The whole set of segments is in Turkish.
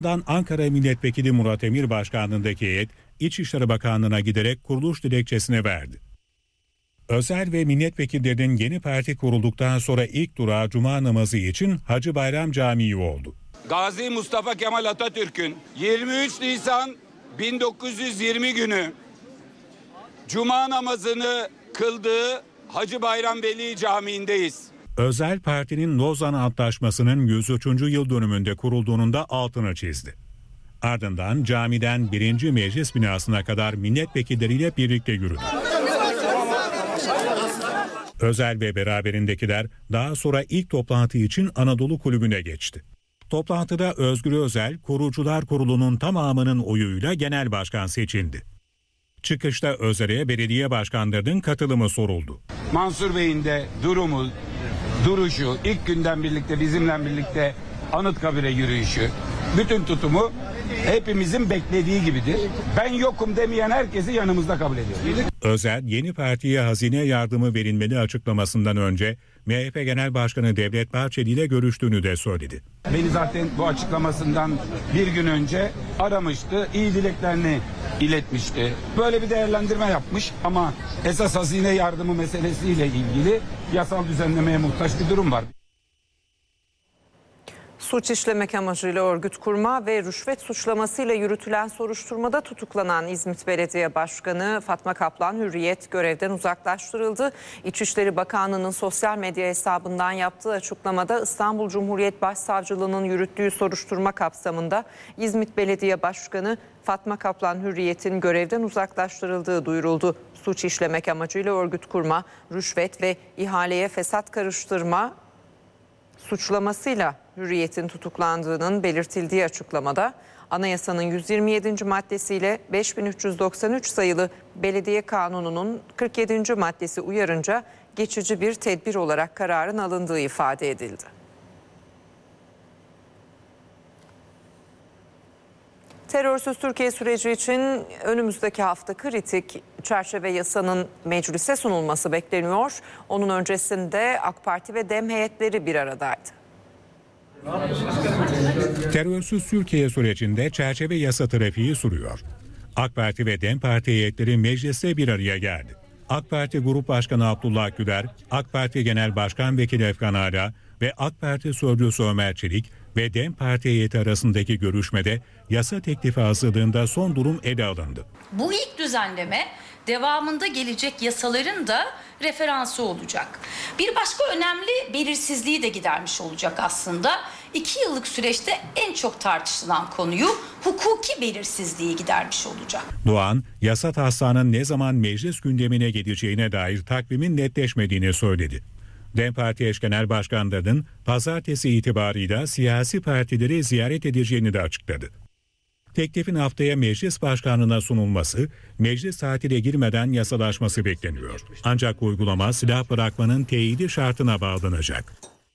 Ankara Milletvekili Murat Emir başkanlığındaki heyet İçişleri Bakanlığı'na giderek kuruluş dilekçesini verdi. Özel ve milletvekillerinin yeni parti kurulduktan sonra ilk durağı Cuma namazı için Hacı Bayram Camii oldu. Gazi Mustafa Kemal Atatürk'ün 23 Nisan 1920 günü Cuma namazını kıldığı Hacı Bayram Veli Camii'ndeyiz. Özel Parti'nin Lozan Antlaşması'nın 103. yıl dönümünde kurulduğunun da altını çizdi. Ardından camiden 1. Meclis binasına kadar milletvekilleriyle birlikte yürüdü. Özel ve beraberindekiler daha sonra ilk toplantı için Anadolu Kulübü'ne geçti. Toplantıda Özgür Özel, Kurucular Kurulu'nun tamamının oyuyla genel başkan seçildi. Çıkışta Özel'e belediye başkanlarının katılımı soruldu. Mansur Bey'in de duruşu, ilk günden birlikte bizimle birlikte Anıtkabir'e yürüyüşü, bütün tutumu hepimizin beklediği gibidir. Ben yokum demeyen herkesi yanımızda kabul ediyoruz. Özel, yeni partiye hazine yardımı verilmeli açıklamasından önce MHP Genel Başkanı Devlet Bahçeli ile görüştüğünü de söyledi. Beni zaten bu açıklamasından bir gün önce aramıştı, iyi dileklerini iletmişti. Böyle bir değerlendirme yapmış ama esas hazine yardımı meselesiyle ilgili yasal düzenlemeye muhtaç bir durum var. Suç işlemek amacıyla örgüt kurma ve rüşvet suçlamasıyla yürütülen soruşturmada tutuklanan İzmit Belediye Başkanı Fatma Kaplan Hürriyet görevden uzaklaştırıldı. İçişleri Bakanlığı'nın sosyal medya hesabından yaptığı açıklamada İstanbul Cumhuriyet Başsavcılığı'nın yürüttüğü soruşturma kapsamında İzmit Belediye Başkanı Fatma Kaplan Hürriyet'in görevden uzaklaştırıldığı duyuruldu. Suç işlemek amacıyla örgüt kurma, rüşvet ve ihaleye fesat karıştırma suçlamasıyla Hürriyet'in tutuklandığının belirtildiği açıklamada Anayasanın 127. maddesiyle 5393 sayılı Belediye Kanunu'nun 47. maddesi uyarınca geçici bir tedbir olarak kararın alındığı ifade edildi. Terörsüz Türkiye süreci için önümüzdeki hafta kritik çerçeve yasanın meclise sunulması bekleniyor. Onun öncesinde AK Parti ve DEM heyetleri bir aradaydı. Terörsüz Türkiye sürecinde çerçeve yasa trafiği sürüyor. AK Parti ve DEM Parti heyetleri mecliste bir araya geldi. AK Parti Grup Başkanı Abdullah Güler, AK Parti Genel Başkan Vekili Efkan Ala ve AK Parti Sözcüsü Ömer Çelik ve DEM Parti heyeti arasındaki görüşmede yasa teklifi hazırlığında son durum ele alındı. Bu ilk düzenleme devamında gelecek yasaların da referansı olacak. Bir başka önemli belirsizliği de gidermiş olacak aslında. 2 yıllık süreçte en çok tartışılan konuyu hukuki belirsizliği gidermiş olacak. Doğan, yasa taslağının ne zaman meclis gündemine geleceğine dair takvimin netleşmediğini söyledi. DEM Parti eş genel başkanlarının pazartesi itibarıyla siyasi partileri ziyaret edeceğini de açıkladı. Teklifin haftaya meclis başkanlığına sunulması, meclis tatile girmeden yasalaşması bekleniyor. Ancak uygulama silah bırakmanın teyidi şartına bağlanacak.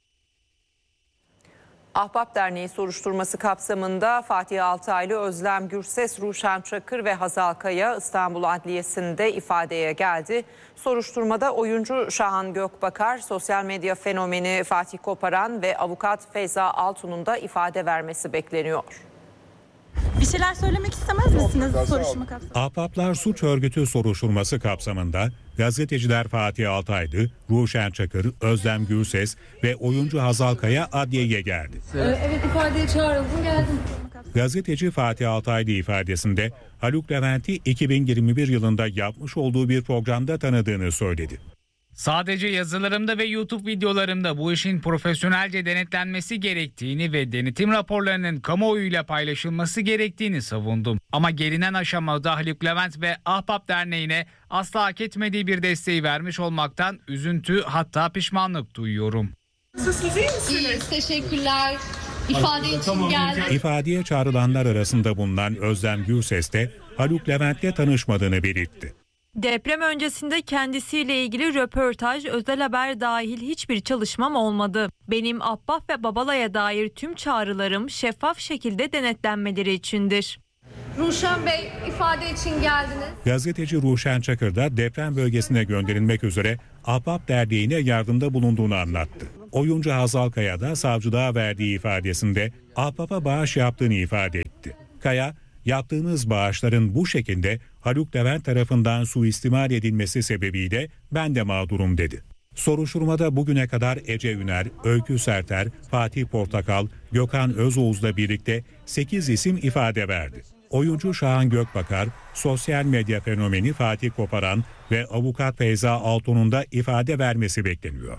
Ahbap Derneği soruşturması kapsamında Fatih Altaylı, Özlem Gürses, Ruşen Çakır ve Hazal Kaya İstanbul Adliyesi'nde ifadeye geldi. Soruşturmada oyuncu Şahan Gökbakar, sosyal medya fenomeni Fatih Koparan ve avukat Feyza Altun'un da ifade vermesi bekleniyor. Bir şeyler söylemek istemez misiniz soruşturma kapsamında? Ahbaplar suç örgütü soruşturması kapsamında gazeteciler Fatih Altaylı, Ruşen Çakır, Özlem Gürses ve oyuncu Hazal Kaya adliyeye geldi. Evet, ifadeye çağrıldım, geldim. Gazeteci Fatih Altaylı ifadesinde Haluk Levent'i 2021 yılında yapmış olduğu bir programda tanıdığını söyledi. Sadece yazılarımda ve YouTube videolarımda bu işin profesyonelce denetlenmesi gerektiğini ve denetim raporlarının kamuoyuyla paylaşılması gerektiğini savundum. Ama gelinen aşamada Haluk Levent ve Ahbap Derneği'ne asla hak etmediği bir desteği vermiş olmaktan üzüntü, hatta pişmanlık duyuyorum. İyiyiz, teşekkürler. İfade için geldim. İfadeye çağrılanlar arasında bulunan Özlem Gürses de Haluk Levent'le tanışmadığını belirtti. Deprem öncesinde kendisiyle ilgili röportaj, özel haber dahil hiçbir çalışmam olmadı. Benim Ahbap ve Babala'ya dair tüm çağrılarım şeffaf şekilde denetlenmeleri içindir. Ruşen Bey, ifade için geldiniz. Gazeteci Ruşen Çakır da deprem bölgesine gönderilmek üzere Ahbap Derneği'ne yardımda bulunduğunu anlattı. Oyuncu Hazal Kaya da savcılığa verdiği ifadesinde Ahbap'a bağış yaptığını ifade etti. Kaya, yaptığınız bağışların bu şekilde Haluk Levent tarafından suistimal edilmesi sebebiyle ben de mağdurum dedi. Soruşturmada bugüne kadar Ece Üner, Öykü Serter, Fatih Portakal, Gökhan Özoğuz'la birlikte 8 isim ifade verdi. Oyuncu Şahan Gökbakar, sosyal medya fenomeni Fatih Koparan ve avukat Feyza Altun'un da ifade vermesi bekleniyor.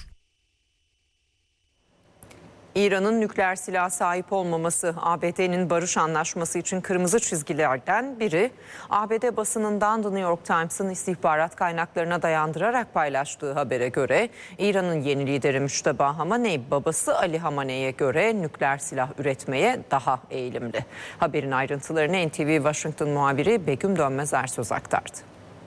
İran'ın nükleer silah sahip olmaması ABD'nin barış anlaşması için kırmızı çizgilerden biri. ABD basınından The New York Times'ın istihbarat kaynaklarına dayandırarak paylaştığı habere göre İran'ın yeni lideri Müşteba Hamaney babası Ali Hamaney'e göre nükleer silah üretmeye daha eğilimli. Haberin ayrıntılarını NTV Washington muhabiri Begüm Dönmez söz aktardı.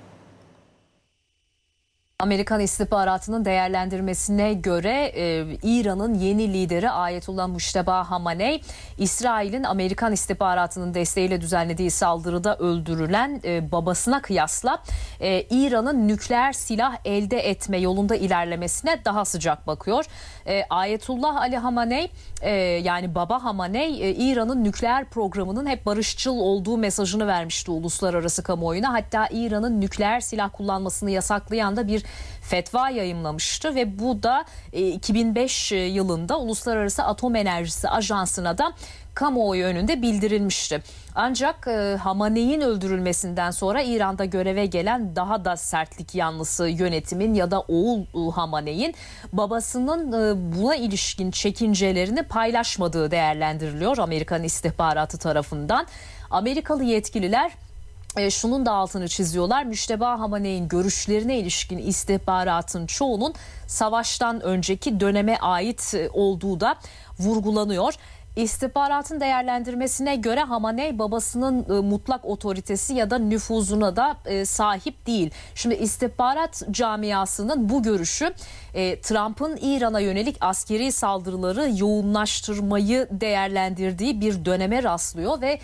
Amerikan istihbaratının değerlendirmesine göre İran'ın yeni lideri Ayetullah Müşteba Hamaney, İsrail'in Amerikan istihbaratının desteğiyle düzenlediği saldırıda öldürülen babasına kıyasla İran'ın nükleer silah elde etme yolunda ilerlemesine daha sıcak bakıyor. Ayetullah Ali Hamaney, yani baba Hamaney, İran'ın nükleer programının hep barışçıl olduğu mesajını vermişti uluslararası kamuoyuna. Hatta İran'ın nükleer silah kullanmasını yasaklayan da bir fetva yayımlamıştı ve bu da 2005 yılında Uluslararası Atom Enerjisi Ajansı'na da kamuoyu önünde bildirilmişti. Ancak Hamaney'in öldürülmesinden sonra İran'da göreve gelen daha da sertlik yanlısı yönetimin ya da oğul Hamaney'in babasının buna ilişkin çekincelerini paylaşmadığı değerlendiriliyor Amerikan istihbaratı tarafından. Amerikalı yetkililer şunun da altını çiziyorlar. Müşteba Hamaney'in görüşlerine ilişkin istihbaratın çoğunun savaştan önceki döneme ait olduğu da vurgulanıyor. İstihbaratın değerlendirmesine göre Hamaney babasının mutlak otoritesi ya da nüfuzuna da sahip değil. Şimdi istihbarat camiasının bu görüşü Trump'ın İran'a yönelik askeri saldırıları yoğunlaştırmayı değerlendirdiği bir döneme rastlıyor ve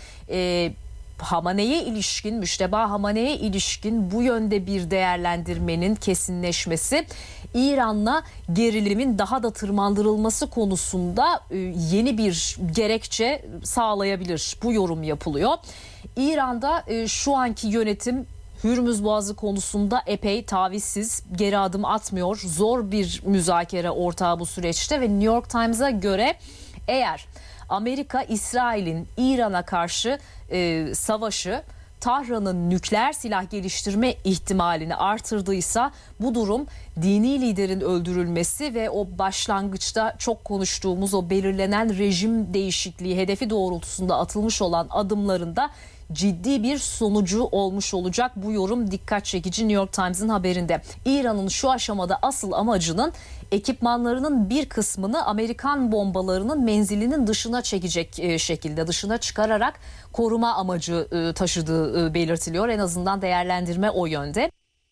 Hamaney'e ilişkin, Müşteba Hamaney'e ilişkin bu yönde bir değerlendirmenin kesinleşmesi İran'la gerilimin daha da tırmandırılması konusunda yeni bir gerekçe sağlayabilir. Bu yorum yapılıyor. İran'da şu anki yönetim Hürmüz Boğazı konusunda epey tavizsiz, geri adım atmıyor. Zor bir müzakere ortağı bu süreçte ve New York Times'a göre eğer Amerika, İsrail'in İran'a karşı savaşı Tahran'ın nükleer silah geliştirme ihtimalini artırdıysa bu durum dini liderin öldürülmesi ve o başlangıçta çok konuştuğumuz o belirlenen rejim değişikliği hedefi doğrultusunda atılmış olan adımlarında ciddi bir sonucu olmuş olacak. Bu yorum dikkat çekici New York Times'ın haberinde. İran'ın şu aşamada asıl amacının ekipmanlarının bir kısmını Amerikan bombalarının menzilinin dışına çekecek şekilde dışına çıkararak koruma amacı taşıdığı belirtiliyor. En azından değerlendirme o yönde.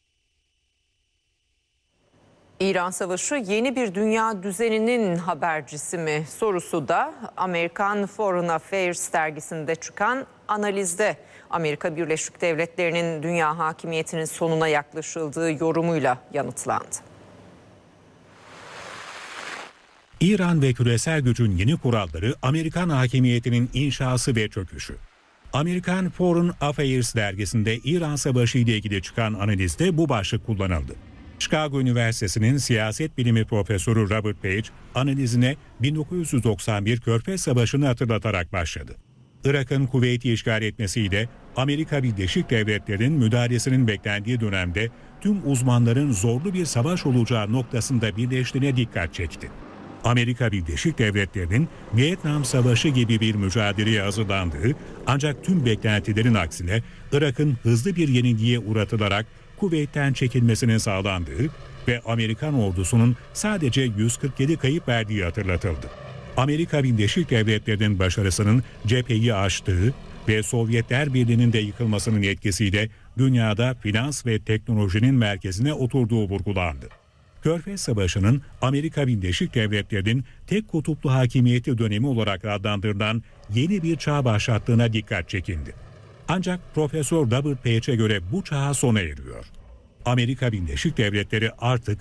İran Savaşı yeni bir dünya düzeninin habercisi mi sorusu da Amerikan Foreign Affairs dergisinde çıkan analizde Amerika Birleşik Devletleri'nin dünya hakimiyetinin sonuna yaklaşıldığı yorumuyla yanıtlandı. İran ve küresel gücün yeni kuralları Amerikan hakimiyetinin inşası ve çöküşü. Amerikan Foreign Affairs dergisinde İran Savaşı ile ilgili çıkan analizde bu başlık kullanıldı. Chicago Üniversitesi'nin siyaset bilimi profesörü Robert Page analizine 1991 Körfez Savaşı'nı hatırlatarak başladı. Irak'ın Kuveyt'i işgal etmesiyle Amerika Birleşik Devletleri'nin müdahalesinin beklendiği dönemde tüm uzmanların zorlu bir savaş olacağı noktasında birleştiğine dikkat çekti. Amerika Birleşik Devletleri'nin Vietnam Savaşı gibi bir mücadeleye hazırlandığı ancak tüm beklentilerin aksine Irak'ın hızlı bir yenilgiye uğratılarak Kuveyt'ten çekilmesinin sağlandığı ve Amerikan ordusunun sadece 147 kayıp verdiği hatırlatıldı. Amerika Birleşik Devletleri'nin başarısının cepheyi aştığı ve Sovyetler Birliği'nin de yıkılmasının etkisiyle dünyada finans ve teknolojinin merkezine oturduğu vurgulandı. Körfez Savaşı'nın Amerika Birleşik Devletleri'nin tek kutuplu hakimiyeti dönemi olarak adlandırılan yeni bir çağ başlattığına dikkat çekildi. Ancak Profesör Robert Page'e göre bu çağ sona eriyor. Amerika Birleşik Devletleri artık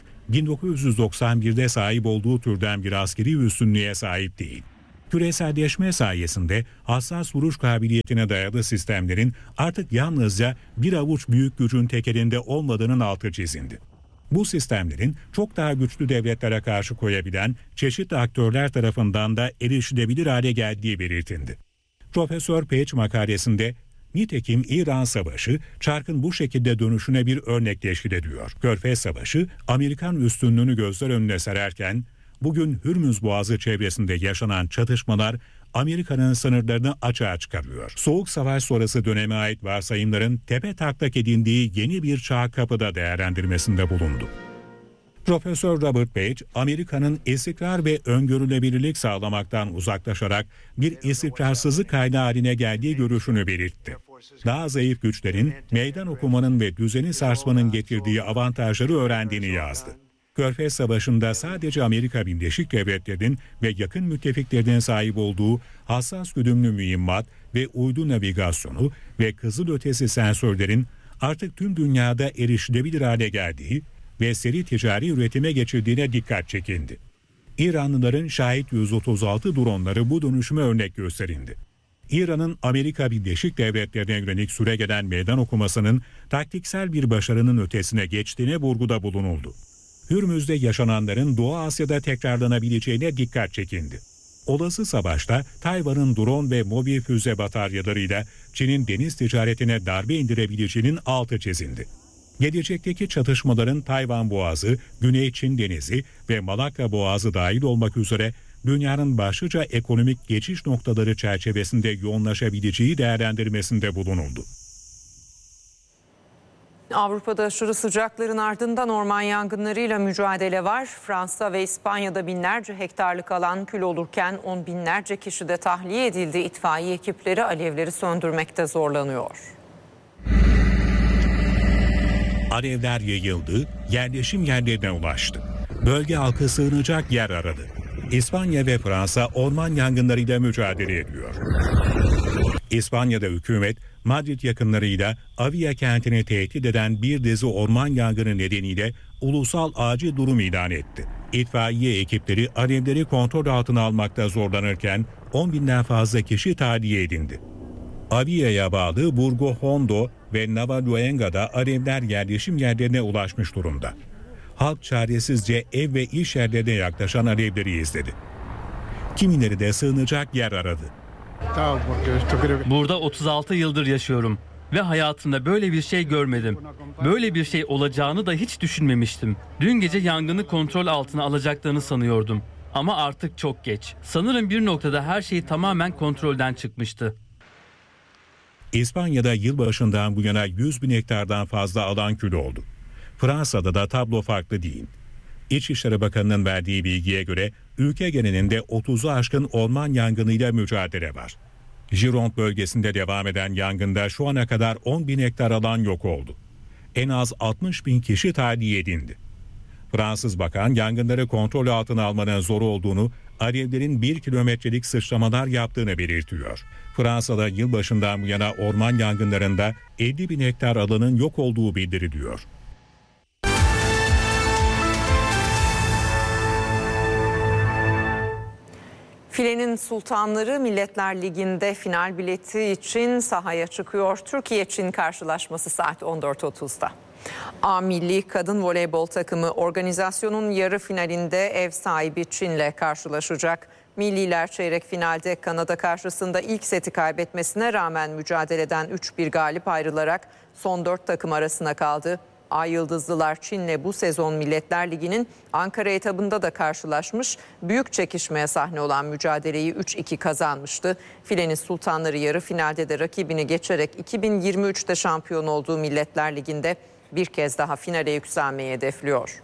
1991'de sahip olduğu türden bir askeri üstünlüğe sahip değil. Küreselleşme sayesinde hassas vuruş kabiliyetine dayalı sistemlerin artık yalnızca bir avuç büyük gücün tek elinde olmadığının altı çizildi. Bu sistemlerin çok daha güçlü devletlere karşı koyabilen çeşitli aktörler tarafından da erişilebilir hale geldiği belirtildi. Profesör Page makalesinde nitekim İran Savaşı çarkın bu şekilde dönüşüne bir örnek teşkil ediyor. Körfez Savaşı Amerikan üstünlüğünü gözler önüne sererken bugün Hürmüz Boğazı çevresinde yaşanan çatışmalar Amerika'nın sınırlarını açığa çıkarıyor. Soğuk Savaş sonrası döneme ait varsayımların tepe taklak edindiği yeni bir çağ kapıda değerlendirmesinde bulundu. Profesör Robert Page, Amerika'nın istikrar ve öngörülebilirlik sağlamaktan uzaklaşarak bir istikrarsızlık kaynağı haline geldiği görüşünü belirtti. Daha zayıf güçlerin meydan okumanın ve düzeni sarsmanın getirdiği avantajları öğrendiğini yazdı. Körfez Savaşı'nda sadece Amerika Birleşik Devletleri'nin ve yakın müttefiklerinin sahip olduğu hassas güdümlü mühimmat ve uydu navigasyonu ve kızılötesi sensörlerin artık tüm dünyada erişilebilir hale geldiği ve seri ticari üretime geçildiğine dikkat çekildi. İranlıların Şahit 136 dronları bu dönüşüme örnek gösterildi. İran'ın Amerika Birleşik Devletleri'ne yönelik süregelen meydan okumasının taktiksel bir başarının ötesine geçtiğine vurguda bulunuldu. Hürmüz'de yaşananların Doğu Asya'da tekrarlanabileceğine dikkat çekildi. Olası savaşta Tayvan'ın drone ve mobil füze bataryalarıyla Çin'in deniz ticaretine darbe indirebileceğinin altı çizildi. Gelecekteki çatışmaların Tayvan Boğazı, Güney Çin Denizi ve Malakka Boğazı dahil olmak üzere dünyanın başlıca ekonomik geçiş noktaları çerçevesinde yoğunlaşabileceği değerlendirmesinde bulunuldu. Avrupa'da aşırı sıcakların ardından orman yangınlarıyla mücadele var. Fransa ve İspanya'da binlerce hektarlık alan kül olurken on binlerce kişi de tahliye edildi. İtfaiye ekipleri alevleri söndürmekte zorlanıyor. Alevler yayıldı, yerleşim yerlerine ulaştı. Bölge halkı sığınacak yer aradı. İspanya ve Fransa orman yangınlarıyla mücadele ediyor. İspanya'da hükümet, Madrid yakınlarıyla Avia kentini tehdit eden bir dizi orman yangını nedeniyle ulusal acil durum ilan etti. İtfaiye ekipleri alevleri kontrol altına almakta zorlanırken 10 binden fazla kişi tahliye edildi. Avia'ya bağlı Burgo Hondo ve Navaluenga'da alevler yerleşim yerlerine ulaşmış durumda. Halk çaresizce ev ve iş yerlerine yaklaşan alevleri izledi. Kimileri de sığınacak yer aradı. Burada 36 yıldır yaşıyorum ve hayatımda böyle bir şey görmedim. Böyle bir şey olacağını da hiç düşünmemiştim. Dün gece yangını kontrol altına alacaklarını sanıyordum. Ama artık çok geç. Sanırım bir noktada her şey tamamen kontrolden çıkmıştı. İspanya'da yılbaşından bu yana 100 bin hektardan fazla alan kül oldu. Fransa'da da tablo farklı değil. İçişleri Bakanı'nın verdiği bilgiye göre ülke genelinde 30'u aşkın orman yangınıyla mücadele var. Gironde bölgesinde devam eden yangında şu ana kadar 10 bin hektar alan yok oldu. En az 60 bin kişi tahliye edildi. Fransız bakan yangınları kontrol altına almanın zor olduğunu, alevlerin 1 kilometrelik sıçramalar yaptığını belirtiyor. Fransa'da yılbaşından bu yana orman yangınlarında 50 bin hektar alanın yok olduğu bildiriliyor. Filenin sultanları Milletler Ligi'nde final bileti için sahaya çıkıyor. Türkiye-Çin karşılaşması saat 14.30'da. A Milli Kadın Voleybol takımı organizasyonun yarı finalinde ev sahibi Çin'le karşılaşacak. Milliler çeyrek finalde Kanada karşısında ilk seti kaybetmesine rağmen mücadeleden 3-1 galip ayrılarak son 4 takım arasına kaldı. Ay Yıldızlılar Çin'le bu sezon Milletler Ligi'nin Ankara etabında da karşılaşmış, büyük çekişmeye sahne olan mücadeleyi 3-2 kazanmıştı. Filenin sultanları yarı finalde de rakibini geçerek 2023'te şampiyon olduğu Milletler Ligi'nde bir kez daha finale yükselmeyi hedefliyor.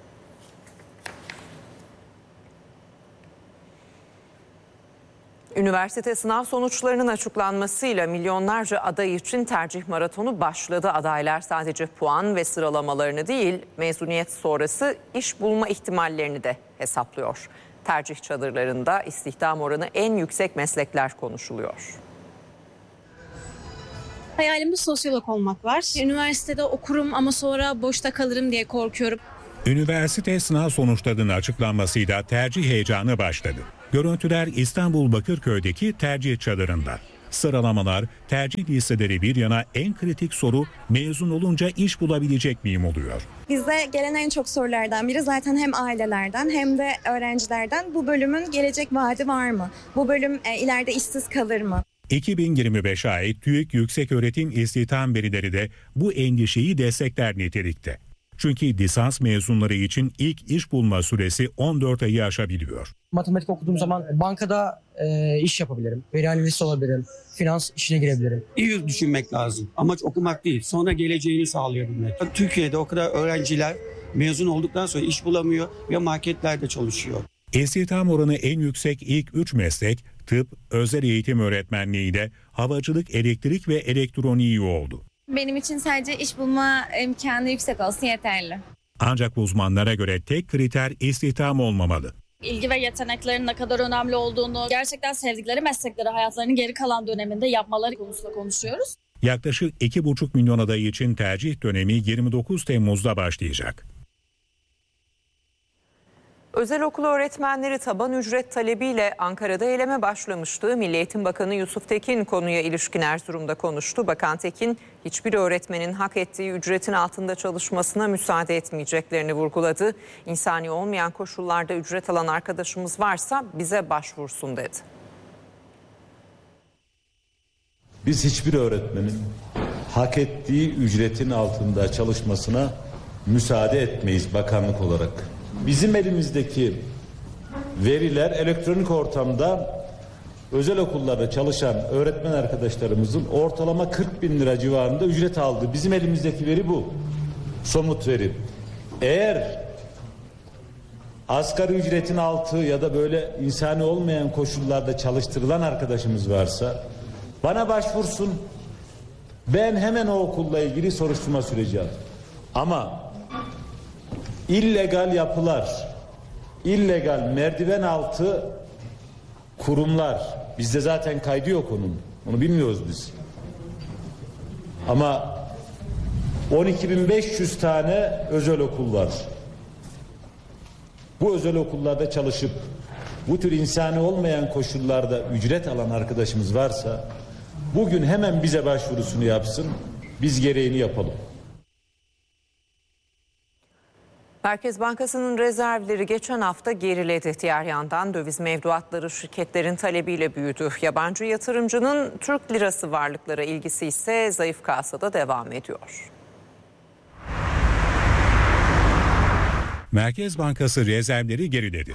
Üniversite sınav sonuçlarının açıklanmasıyla milyonlarca aday için tercih maratonu başladı. Adaylar sadece puan ve sıralamalarını değil, mezuniyet sonrası iş bulma ihtimallerini de hesaplıyor. Tercih çadırlarında istihdam oranı en yüksek meslekler konuşuluyor. Hayalimde sosyolog olmak var. Üniversitede okurum ama sonra boşta kalırım diye korkuyorum. Üniversite sınav sonuçlarının açıklanmasıyla tercih heyecanı başladı. Görüntüler İstanbul Bakırköy'deki tercih çadırında. Sıralamalar, tercih listeleri bir yana en kritik soru mezun olunca iş bulabilecek miyim oluyor. Bize gelen en çok sorulardan biri zaten hem ailelerden hem de öğrencilerden bu bölümün gelecek vaadi var mı? Bu bölüm ileride işsiz kalır mı? 2025'e ait TÜİK Yükseköğretim İstihdam verileri de bu endişeyi destekler nitelikte. Çünkü lisans mezunları için ilk iş bulma süresi 14 ayı aşabiliyor. Matematik okuduğum zaman bankada iş yapabilirim, veri analisti olabilirim, finans işine girebilirim. İyi düşünmek lazım. Amaç okumak değil, sonra geleceğini sağlayabilmek. Türkiye'de o kadar öğrenciler mezun olduktan sonra iş bulamıyor ve marketlerde çalışıyor. İstihdam oranı en yüksek ilk 3 meslek tıp, özel eğitim öğretmenliği de havacılık, elektrik ve elektroniği oldu. Benim için sadece iş bulma imkanı yüksek olsun yeterli. Ancak uzmanlara göre tek kriter istihdam olmamalı. İlgi ve yeteneklerin ne kadar önemli olduğunu, gerçekten sevdikleri meslekleri hayatlarının geri kalan döneminde yapmaları konusunda konuşuyoruz. Yaklaşık 2,5 milyon aday için tercih dönemi 29 Temmuz'da başlayacak. Özel okul öğretmenleri taban ücret talebiyle Ankara'da eyleme başlamıştı. Milli Eğitim Bakanı Yusuf Tekin konuya ilişkin Erzurum'da konuştu. Bakan Tekin, hiçbir öğretmenin hak ettiği ücretin altında çalışmasına müsaade etmeyeceklerini vurguladı. İnsani olmayan koşullarda ücret alan arkadaşımız varsa bize başvursun dedi. Biz hiçbir öğretmenin hak ettiği ücretin altında çalışmasına müsaade etmeyiz bakanlık olarak. Bizim elimizdeki veriler elektronik ortamda özel okullarda çalışan öğretmen arkadaşlarımızın ortalama 40 bin lira civarında ücret aldı. Bizim elimizdeki veri bu. Somut veri. Eğer asgari ücretin altı ya da böyle insani olmayan koşullarda çalıştırılan arkadaşımız varsa bana başvursun. Ben hemen o okulla ilgili soruşturma süreci alırım. Ama illegal yapılar, illegal merdiven altı kurumlar, bizde zaten kaydı yok onun, onu bilmiyoruz biz. Ama 12.500 tane özel okul var. Bu özel okullarda çalışıp bu tür insani olmayan koşullarda ücret alan arkadaşımız varsa bugün hemen bize başvurusunu yapsın, biz gereğini yapalım. Merkez Bankası'nın rezervleri geçen hafta geriledi. Diğer yandan döviz mevduatları şirketlerin talebiyle büyüdü. Yabancı yatırımcının Türk lirası varlıklara ilgisi ise zayıf kasada devam ediyor. Merkez Bankası rezervleri geriledi.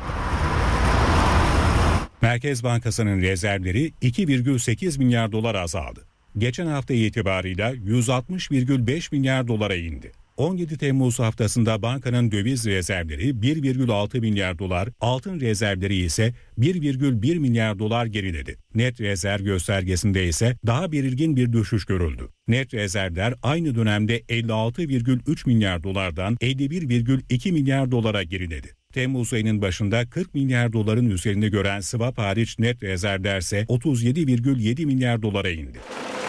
Merkez Bankası'nın rezervleri 2,8 milyar dolar azaldı. Geçen hafta itibarıyla 160,5 milyar dolara indi. 17 Temmuz haftasında bankanın döviz rezervleri 1,6 milyar dolar, altın rezervleri ise 1,1 milyar dolar geriledi. Net rezerv göstergesinde ise daha belirgin bir düşüş görüldü. Net rezervler aynı dönemde 56,3 milyar dolardan 51,2 milyar dolara geriledi. Temmuz ayının başında 40 milyar doların üzerinde gören swap hariç net rezervler ise 37,7 milyar dolara indi.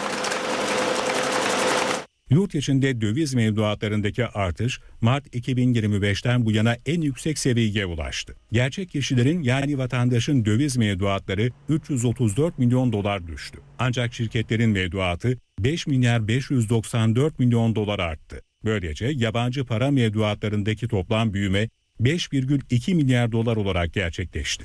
Yurt içinde döviz mevduatlarındaki artış Mart 2025'ten bu yana en yüksek seviyeye ulaştı. Gerçek kişilerin yani vatandaşın döviz mevduatları 334 milyon dolar düştü. Ancak şirketlerin mevduatı 5 milyar 594 milyon dolar arttı. Böylece yabancı para mevduatlarındaki toplam büyüme 5,2 milyar dolar olarak gerçekleşti.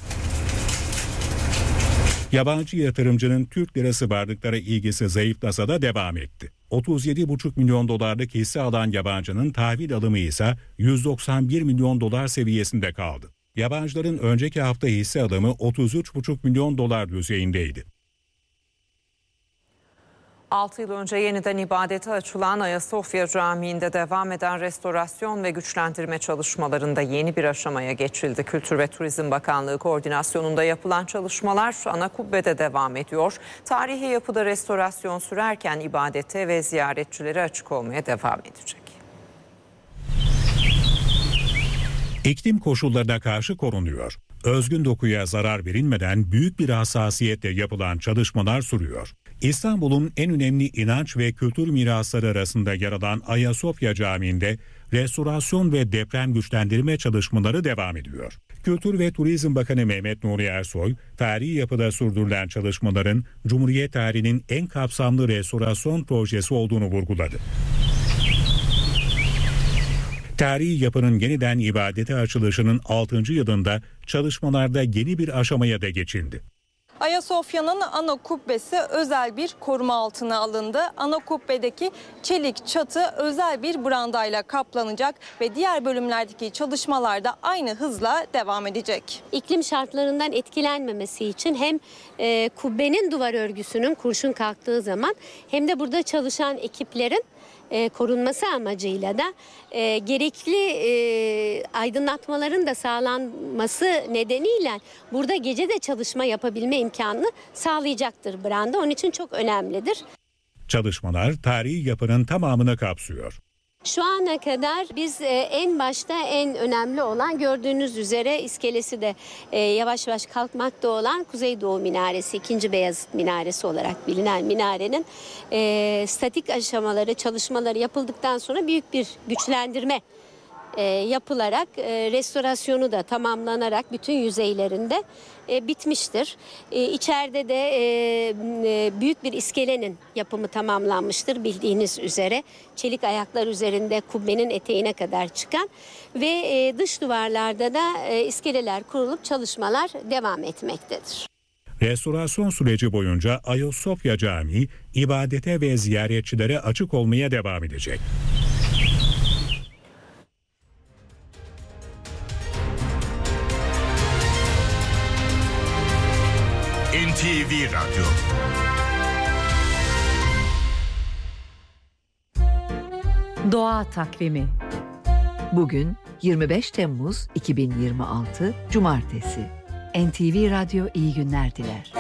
Yabancı yatırımcının Türk lirası varlıklara ilgisi zayıflasa da devam etti. 37,5 milyon dolarlık hisse alan yabancının tahvil alımı ise 191 milyon dolar seviyesinde kaldı. Yabancıların önceki hafta hisse alımı 33,5 milyon dolar düzeyindeydi. 6 yıl önce yeniden ibadete açılan Ayasofya Camii'nde devam eden restorasyon ve güçlendirme çalışmalarında yeni bir aşamaya geçildi. Kültür ve Turizm Bakanlığı koordinasyonunda yapılan çalışmalar ana kubbede devam ediyor. Tarihi yapıda restorasyon sürerken ibadete ve ziyaretçilere açık olmaya devam edecek. İklim koşullarına karşı korunuyor. Özgün dokuya zarar verilmeden büyük bir hassasiyetle yapılan çalışmalar sürüyor. İstanbul'un en önemli inanç ve kültür mirasları arasında yer alan Ayasofya Camii'nde restorasyon ve deprem güçlendirme çalışmaları devam ediyor. Kültür ve Turizm Bakanı Mehmet Nuri Ersoy, tarihi yapıda sürdürülen çalışmaların Cumhuriyet tarihinin en kapsamlı restorasyon projesi olduğunu vurguladı. Tarihi yapının yeniden ibadete açılışının 6. yılında çalışmalarda yeni bir aşamaya da geçildi. Ayasofya'nın ana kubbesi özel bir koruma altına alındı. Ana kubbedeki çelik çatı özel bir brandayla kaplanacak ve diğer bölümlerdeki çalışmalar da aynı hızla devam edecek. İklim şartlarından etkilenmemesi için hem kubbenin duvar örgüsünün kurşun kalktığı zaman hem de burada çalışan ekiplerin korunması amacıyla da gerekli aydınlatmaların da sağlanması nedeniyle burada gece de çalışma yapabilme imkanını sağlayacaktır branda. Onun için çok önemlidir. Çalışmalar tarihi yapının tamamını kapsıyor. Şu ana kadar biz en başta en önemli olan gördüğünüz üzere iskelesi de yavaş yavaş kalkmakta olan Kuzeydoğu Minaresi, 2. Beyazıt Minaresi olarak bilinen minarenin statik aşamaları, çalışmaları yapıldıktan sonra büyük bir güçlendirme yapılarak restorasyonu da tamamlanarak bütün yüzeylerinde bitmiştir. İçeride de büyük bir iskelenin yapımı tamamlanmıştır bildiğiniz üzere. Çelik ayaklar üzerinde kubbenin eteğine kadar çıkan ve dış duvarlarda da iskeleler kurulup çalışmalar devam etmektedir. Restorasyon süreci boyunca Ayasofya Camii ibadete ve ziyaretçilere açık olmaya devam edecek. NTV Radyo. Doğa takvimi. Bugün 25 Temmuz 2026 Cumartesi. NTV Radyo iyi günler diler.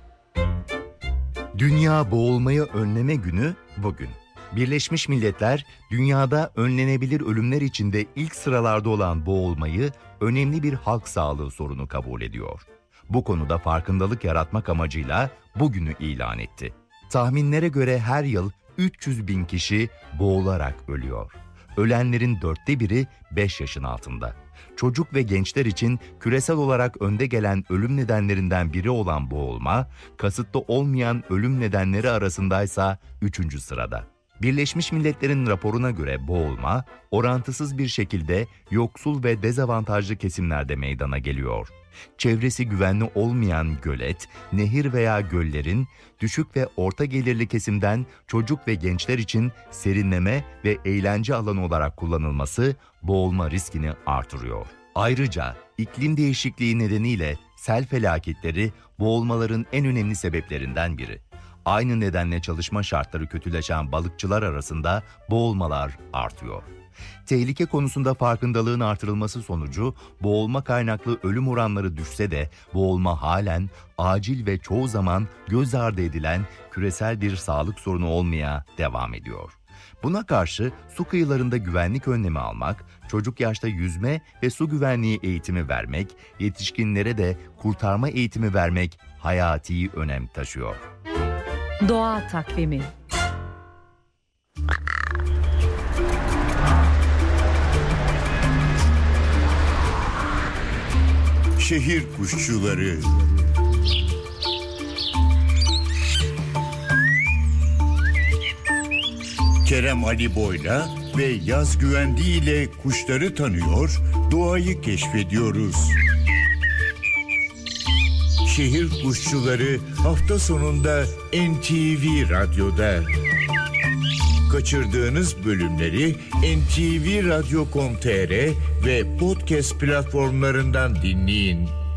Dünya Boğulmayı Önleme Günü bugün. Birleşmiş Milletler, dünyada önlenebilir ölümler içinde ilk sıralarda olan boğulmayı önemli bir halk sağlığı sorunu kabul ediyor. Bu konuda farkındalık yaratmak amacıyla bugünü ilan etti. Tahminlere göre her yıl 300 bin kişi boğularak ölüyor. Ölenlerin 1/4'ü 5 yaşın altında. Çocuk ve gençler için küresel olarak önde gelen ölüm nedenlerinden biri olan boğulma, kasıtlı olmayan ölüm nedenleri arasındaysa 3. sırada. Birleşmiş Milletler'in raporuna göre boğulma, orantısız bir şekilde yoksul ve dezavantajlı kesimlerde meydana geliyor. Çevresi güvenli olmayan gölet, nehir veya göllerin düşük ve orta gelirli kesimden çocuk ve gençler için serinleme ve eğlence alanı olarak kullanılması boğulma riskini artırıyor. Ayrıca iklim değişikliği nedeniyle sel felaketleri boğulmaların en önemli sebeplerinden biri. Aynı nedenle çalışma şartları kötüleşen balıkçılar arasında boğulmalar artıyor. Tehlike konusunda farkındalığın artırılması sonucu boğulma kaynaklı ölüm oranları düşse de boğulma halen acil ve çoğu zaman göz ardı edilen küresel bir sağlık sorunu olmaya devam ediyor. Buna karşı su kıyılarında güvenlik önlemi almak, çocuk yaşta yüzme ve su güvenliği eğitimi vermek, yetişkinlere de kurtarma eğitimi vermek hayati önem taşıyor. Doğa takvimi. Şehir kuşçuları. Kerem Ali Boyla ve Yaz Güvendi ile kuşları tanıyor, doğayı keşfediyoruz. Şehir kuşçuları hafta sonunda NTV Radyo'da. Kaçırdığınız bölümleri ntvradio.com.tr ve podcast platformlarından dinleyin.